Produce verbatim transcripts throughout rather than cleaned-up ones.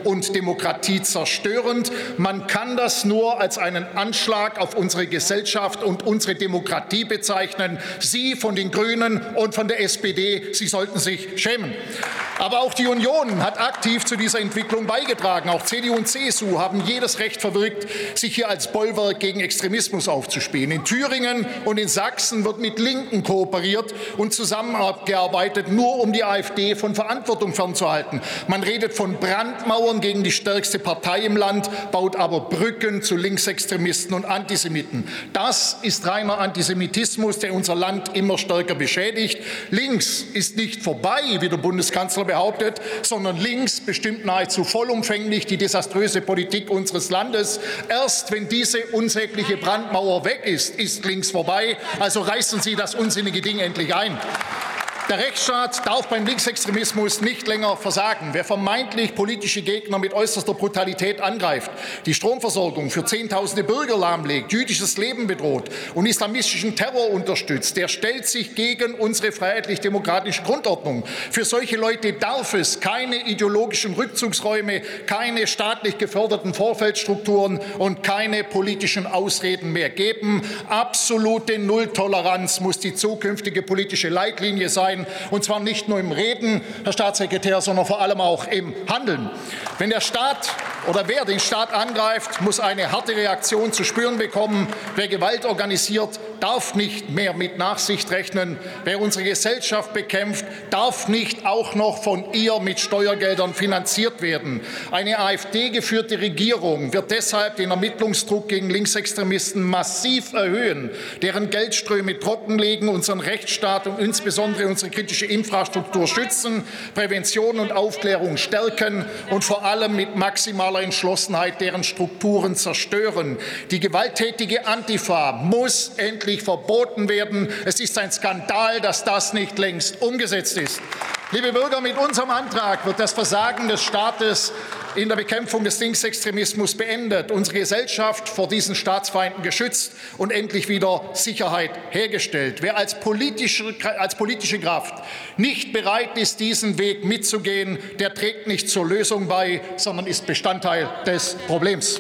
und demokratiezerstörend. Man kann das nur als einen Anschlag auf unsere Gesellschaft und unsere Demokratie bezeichnen. Sie von den Grünen und von der S P D, Sie sollten sich schämen. Aber auch die Union hat aktiv zu dieser Entwicklung beigetragen. Auch C D U und C S U haben jedes Recht verwirkt, sich hier als Bollwerk gegen Extremismus aufzuspielen. In Thüringen und in Sachsen wird mit Linken kooperiert und zusammengearbeitet, nur um die AfD von Verantwortung fernzuhalten. Man redet von Brandmauern gegen die stärkste Partei im Land, baut aber Brücken zu Linksextremisten und Antisemiten. Das ist reiner Antisemitismus, der unser Land immer stärker beschädigt. Links ist nicht vorbei, wie der Bundeskanzler behauptet, sondern links bestimmt nahezu vollumfänglich die desaströse Politik unseres Landes. Erst wenn diese unsägliche Brandmauer weg ist, ist links vorbei. Also reißen Sie das unsinnige Ding endlich ein. Der Rechtsstaat darf beim Linksextremismus nicht länger versagen. Wer vermeintlich politische Gegner mit äußerster Brutalität angreift, die Stromversorgung für Zehntausende Bürger lahmlegt, jüdisches Leben bedroht und islamistischen Terror unterstützt, der stellt sich gegen unsere freiheitlich-demokratische Grundordnung. Für solche Leute darf es keine ideologischen Rückzugsräume, keine staatlich geförderten Vorfeldstrukturen und keine politischen Ausreden mehr geben. Absolute Nulltoleranz muss die zukünftige politische Leitlinie sein. Und zwar nicht nur im Reden, Herr Staatssekretär, sondern vor allem auch im Handeln. Wenn der Staat oder wer den Staat angreift, muss eine harte Reaktion zu spüren bekommen. Wer Gewalt organisiert, darf nicht mehr mit Nachsicht rechnen. Wer unsere Gesellschaft bekämpft, darf nicht auch noch von ihr mit Steuergeldern finanziert werden. Eine AfD-geführte Regierung wird deshalb den Ermittlungsdruck gegen Linksextremisten massiv erhöhen, deren Geldströme trockenlegen, unseren Rechtsstaat und insbesondere unsere kritische Infrastruktur schützen, Prävention und Aufklärung stärken und vor allem mit maximaler Entschlossenheit deren Strukturen zerstören. Die gewalttätige Antifa muss endlich verboten werden. Es ist ein Skandal, dass das nicht längst umgesetzt ist. Liebe Bürger, mit unserem Antrag wird das Versagen des Staates in der Bekämpfung des Linksextremismus beendet, unsere Gesellschaft vor diesen Staatsfeinden geschützt und endlich wieder Sicherheit hergestellt. Wer als politische, als politische Kraft nicht bereit ist, diesen Weg mitzugehen, der trägt nicht zur Lösung bei, sondern ist Bestandteil des Problems.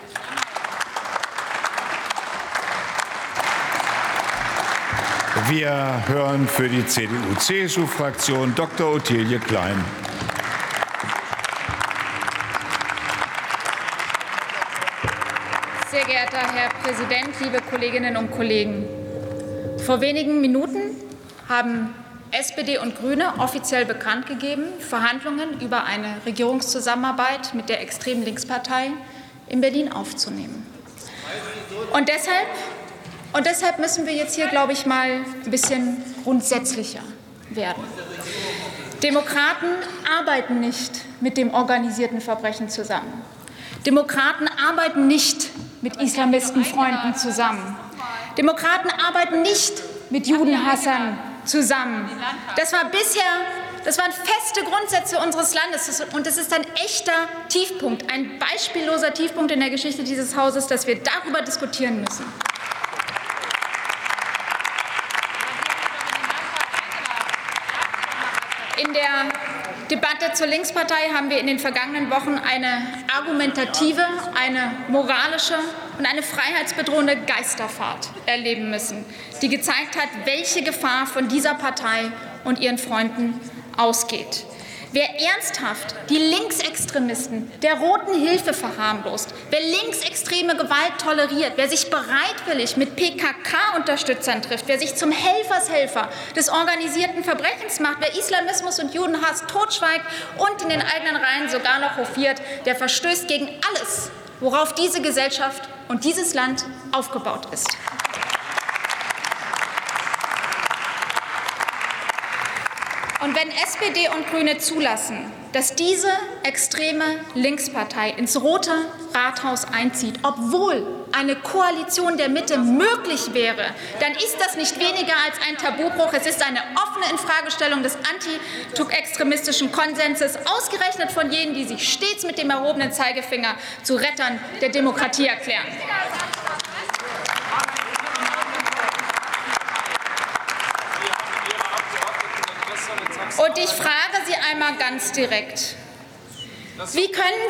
Wir hören für die C D U C S U-Fraktion Doktor Ottilie Klein. Sehr geehrter Herr Präsident, liebe Kolleginnen und Kollegen! Vor wenigen Minuten haben S P D und Grüne offiziell bekannt gegeben, Verhandlungen über eine Regierungszusammenarbeit mit der extremen Linkspartei in Berlin aufzunehmen. Und deshalb, und deshalb müssen wir jetzt hier, glaube ich, mal ein bisschen grundsätzlicher werden. Demokraten arbeiten nicht mit dem organisierten Verbrechen zusammen. Demokraten arbeiten nicht mit Islamistenfreunden zusammen. Demokraten arbeiten nicht mit Judenhassern zusammen. Das war bisher, das waren feste Grundsätze unseres Landes. Und es ist ein echter Tiefpunkt, ein beispielloser Tiefpunkt in der Geschichte dieses Hauses, dass wir darüber diskutieren müssen. In der Debatte zur Linkspartei haben wir in den vergangenen Wochen eine argumentative, eine moralische und eine freiheitsbedrohende Geisterfahrt erleben müssen, die gezeigt hat, welche Gefahr von dieser Partei und ihren Freunden ausgeht. Wer ernsthaft die Linksextremisten der Roten Hilfe verharmlost, wer linksextreme Gewalt toleriert, wer sich bereitwillig mit P K K-Unterstützern trifft, wer sich zum Helfershelfer des organisierten Verbrechens macht, wer Islamismus und Judenhass totschweigt und in den eigenen Reihen sogar noch hofiert, der verstößt gegen alles, worauf diese Gesellschaft und dieses Land aufgebaut ist. Und wenn S P D und Grüne zulassen, dass diese extreme Linkspartei ins Rote Rathaus einzieht, obwohl eine Koalition der Mitte möglich wäre, dann ist das nicht weniger als ein Tabubruch. Es ist eine offene Infragestellung des anti-extremistischen Konsenses, ausgerechnet von jenen, die sich stets mit dem erhobenen Zeigefinger zu Rettern der Demokratie erklären. Und ich frage Sie einmal ganz direkt, wie können